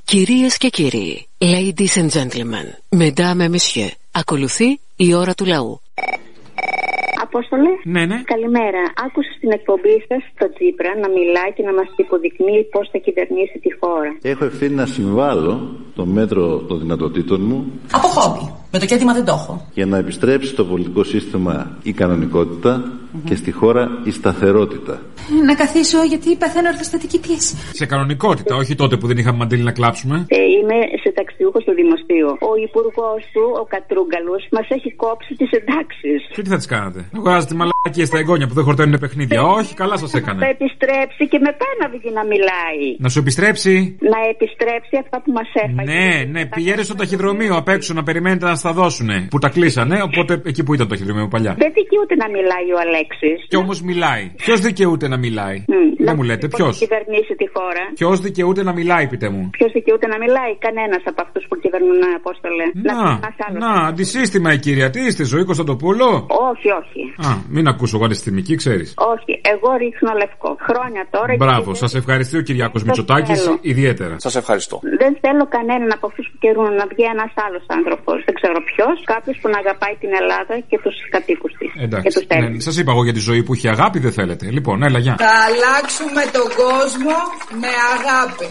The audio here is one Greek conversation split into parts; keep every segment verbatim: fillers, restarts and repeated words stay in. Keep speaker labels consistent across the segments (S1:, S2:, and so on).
S1: Κυρίες και κύριοι, ladies and gentlemen, mesdames et messieurs, ακολουθεί η ώρα του λαού.
S2: Απόστολε.
S3: Ναι, ναι.
S2: Καλημέρα. Άκουσα στην εκπομπή σας το Τσίπρα να μιλάει και να μας υποδεικνύει πώς θα κυβερνήσει τη χώρα.
S4: Έχω ευθύνη να συμβάλλω το μέτρο των δυνατοτήτων μου.
S5: Από χόμπι. Με το κέντημα δεν το έχω.
S4: Για να επιστρέψει το πολιτικό σύστημα η κανονικότητα mm-hmm. και στη χώρα η σταθερότητα.
S6: Να καθίσω γιατί παθαίνω ορθοστατική πίεση.
S3: Σε κανονικότητα, όχι τότε που δεν είχαμε μαντήλι να κλάψουμε.
S2: Ε, είμαι συνταξιούχος του Δημοσίου. Ο υπουργός του, ο Κατρούγκαλος, μας έχει κόψει τις εντάξεις.
S3: Και τι θα τις κάνατε? Αγοράζετε μαλακίες στα εγγόνια που δεν χορταίνουν παιχνίδια. Ε, όχι, καλά σας έκανε.
S2: Θα επιστρέψει και μετά να βγει να μιλάει.
S3: Να σου επιστρέψει.
S2: Να επιστρέψει αυτά που μας έφαγε.
S3: Ναι, ναι, πηγαίνετε στο ταχυδρομείο απ' έξω να περιμένετε να στα δώσουνε. Που τα κλείσανε, οπότε εκεί που ήταν το ταχυδρομείο παλιά.
S2: Δεν δικαιούται να μιλάει ο Αλέξης.
S3: Κι όμως μιλάει. Ποιος δικαιούται να μιλάει? Mm, δεν να μου λέτε, ποιος?
S2: Κυβερνήσει τη χώρα.
S3: Ποιος δικαιούται να μιλάει, πείτε μου?
S2: Ποιος δικαιούται να μιλάει? Κανένας από αυτούς που κυβερνούν, Απόστολε.
S3: Να, να, να αντισύστημα η κυρία. Τι είστε, Ζωή Κωνσταντοπούλου?
S2: Όχι, όχι.
S3: Α, μην ακούσω εγώ αντιστημική, ξέρεις.
S2: Όχι, εγώ ρίχνω λευκό. Χρόνια τώρα.
S3: Μπράβο, σας ευχαριστεί ο Κυριάκος Μητσοτάκης ιδιαίτερα.
S7: Σας ευχαριστώ.
S2: Δεν θέλω κανέναν από αυτούς που καιρούν να βγει ένας άλλος άνθρωπος. Δεν ξέρω ποιος. Κάποιος που να αγαπάει την Ελλάδα και τους κατοίκους της.
S3: Εντάξει. Ναι, σας είπα εγώ για τη Ζωή που έχει αγάπη, δεν θέλετε. Λοιπόν, έλα, γεια.
S5: Θα αλλάξουμε τον κόσμο με αγάπη.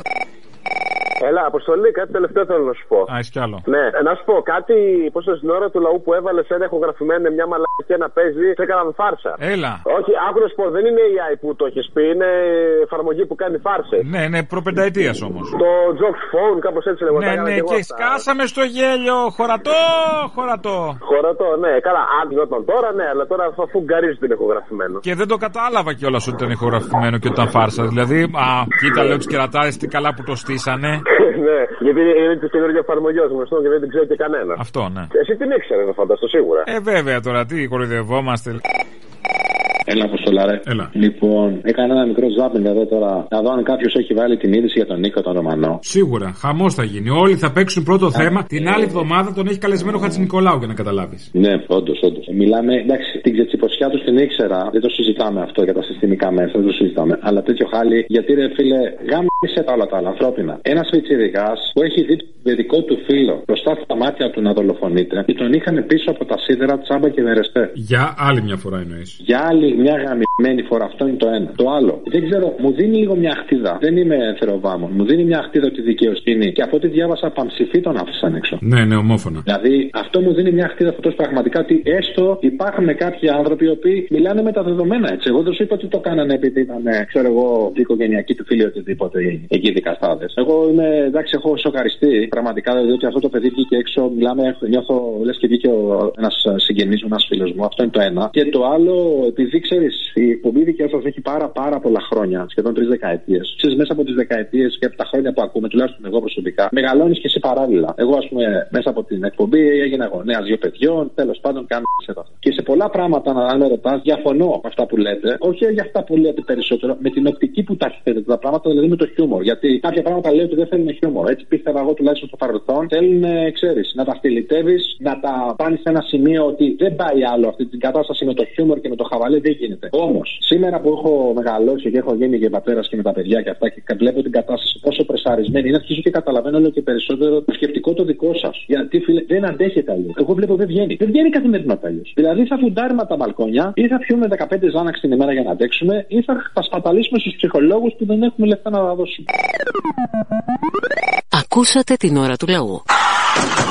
S8: Έλα, Αποστολή, κάτι τελευταίο θέλω να σου πω.
S3: Α, εσύ κι άλλο.
S8: Ναι, να σου πω κάτι. Πώ το στην ώρα του λαού που έβαλε ένα ηχογραφημένο μια μαλακία να παίζει, σε έκαναν φάρσα.
S3: Έλα.
S8: Όχι, άκου να σου πω, δεν είναι η έι που το έχει πει, είναι εφαρμογή που κάνει φάρσες.
S3: Ναι, ναι, προπενταετία όμως.
S8: Το Jokes Phone, κάπως έτσι λέγονταν.
S3: Ναι, ναι, και, και σκάσαμε στο γέλιο. Χωρατό, χωρατό.
S8: Χωρατό, ναι, καλά. Αν γινόταν τώρα, ναι, αλλά τώρα αφού γκαρίζει την ηχογραφημένο.
S3: Και δεν το κατάλαβα κιόλας ότι ήταν ηχογραφημένο και όταν φάρσα. Δηλαδή, α, κοίτα, λέω τους κερατάρες τι καλά που το στήσανε.
S8: Ναι, γιατί είναι τη καινούργια εφαρμογή γνωστό και δεν την ξέρει και κανένα.
S3: Αυτό, ναι.
S8: Εσύ την ήξερε, να φανταστώ σίγουρα.
S3: Ε, βέβαια τώρα, τι κοροϊδευόμαστε.
S9: Έλα, Αποστολάρε.
S3: Έλα.
S9: Λοιπόν, έκανα ένα μικρό ζάπινγκ εδώ τώρα. Να δω αν κάποιος έχει βάλει την είδηση για τον Νίκο τον Ρωμανό.
S3: Σίγουρα. Χαμός θα γίνει. Όλοι θα παίξουν πρώτο Α, θέμα. Ε, την άλλη εβδομάδα τον έχει καλεσμένο ο Χατζηνικολάου, για να καταλάβεις.
S9: Ναι, όντως, όντως. Μιλάμε, εντάξει, την ξετσιποσιά του την ήξερα. Δεν το συζητάμε αυτό για τα συστημικά μέσα. Δεν το συζητάμε. Αλλά τέτοιο χάλι, γιατί ρε φίλε, γάμισε τα όλα τα άλλα ανθρώπινα. Ένα πιτσιρικάς που έχει δει το δικό του φίλο μπροστά στα μάτια του να δολοφονείται και τον είχαν πίσω από τα σίδερα τσάμπα και μερεστέ.
S3: Για άλλη μια φορά εννοείς.
S9: Για άλλη μια γαμημένη φορά. Αυτό είναι το ένα. Το άλλο, δεν ξέρω, μου δίνει λίγο μια αχτίδα. Δεν είμαι θεροβάμων. Μου δίνει μια αχτίδα τη δικαιοσύνη και από ό,τι διάβασα, πανψηφί τον άφησαν έξω.
S3: Ναι, ναι, ομόφωνα.
S9: Δηλαδή, αυτό μου δίνει μια αχτίδα αυτό πραγματικά ότι έστω υπάρχουν κάποιοι άνθρωποι οι οποίοι μιλάνε με τα δεδομένα έτσι. Εγώ δεν σου είπα ότι το κάνανε επειδή ήταν, ξέρω εγώ, η οικογενειακή του φίλη οτιδήποτε εκεί δικαστάδες. Εγώ είμαι, εντάξει, έχω σοκαριστεί πραγματικά διότι αυτό το παιδί βγήκε έξω. Μιλάμε, νιώθω λες και βγήκε ένα συγγενή μου, ένα φίλο μου. Αυτό είναι το ένα. Και το άλλο, επειδή ξέρει, η εκπομπή δικαιοσύνη έχει πάρα, πάρα πολλά χρόνια, σχεδόν τρεις δεκαετίες. Ξέρεις, μέσα από τις δεκαετίες και από τα χρόνια που ακούμε, τουλάχιστον εγώ προσωπικά, μεγαλώνεις και εσύ παράλληλα. Εγώ, ας πούμε, μέσα από την εκπομπή έγινα γονέας δύο παιδιών, τέλος πάντων, κάνω σε αυτό. Και σε πολλά πράγματα, αν με ρωτάς, διαφωνώ με αυτά που λέτε. Όχι για αυτά που λέτε περισσότερο, με την οπτική που τα έχετε τα πράγματα, δηλαδή με το χιούμορ. Γιατί κάποια πράγματα λέει ότι δεν θέλουν χιούμορ. Έτσι πίστευα εγώ τουλάχιστον στο παρελθόν. Θέλουν, ξέρεις, να τα στυλιτεύεις, να τα πάνεις σε ένα σημείο ότι δεν πάει άλλο αυτή την κατάσταση με το χιούμορ και με το χαβαλέ, δεν γίνεται. Όμως, σήμερα που έχω μεγαλώσει και έχω γίνει και πατέρας και με τα παιδιά και αυτά και βλέπω την κατάσταση πόσο πρεσαρισμένη είναι, αρχίζω και καταλαβαίνω όλο και περισσότερο το σκεπτικό το δικό σας. Γιατί, φίλε, δεν αντέχεται αλλιώς. Εγώ βλέπω δεν βγαίνει. Δεν βγαίνει καθημερινά αλλιώς. Δηλαδή θα φουντάρουμε τα μπαλκόνια ή θα πιούμε δεκαπέντε ζάναξ την ημέρα για να αντέξουμε ή θα τα σπαταλήσουμε στους ψυχολόγους που δεν έχουμε λεφτά να τα δώσουμε.
S1: Ακούσατε την ώρα του λαού.